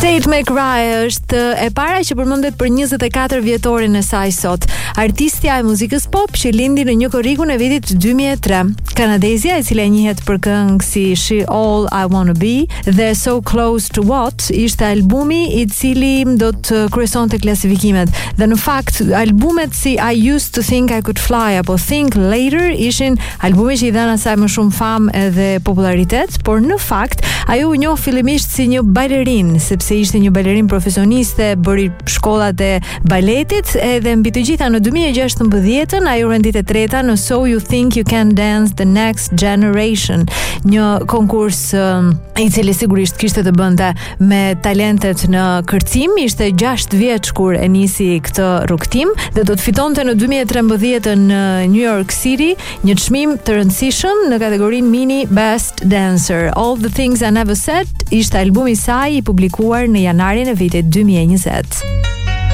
Tate McRae është e para që përmendet për 24 vjetorin e saj sot. Artistja e muzikës pop që lindi në një korrigu në vitit 2003. Kanadezja, e cila njihet për këngë si She All I Wanna Be dhe So Close to What, ishte albumi i cili do të kryesonte klasifikimet. Dhe në fakt, albumet si I Used to Think I Could Fly apo Think Later ishin albume që i dhanë asaj më shumë famë edhe popularitet, por në fakt ajo u njoh fillimisht si një balerin, sepse ishte një balerin profesioniste, bëri shkollat e baletit, edhe mbi të gjitha në 2016 ajo rendit e treta në So You Think You Can Dance the Next Generation, një konkurs i cili sigurisht kishte të bënte me talentet në kërcim. Ishte 6 vjeç kur e nisi këtë rrugtim dhe do të fitonte në 2013 në New York City një çmim të rëndësishëm në kategorinë Mini Best Dancer. All the Things I Never Said ishte albumi i saj i publikuar në janarin e vitit 2020.